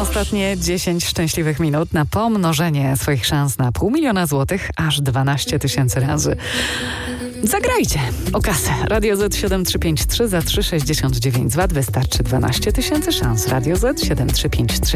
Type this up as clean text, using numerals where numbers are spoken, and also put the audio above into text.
Ostatnie 10 szczęśliwych minut na pomnożenie swoich szans na 500 000 złotych aż 12 000 razy. Zagrajcie o kasę. Radio Z 7353 za 3,69 Wystarczy 12 000 szans. Radio Z 7353.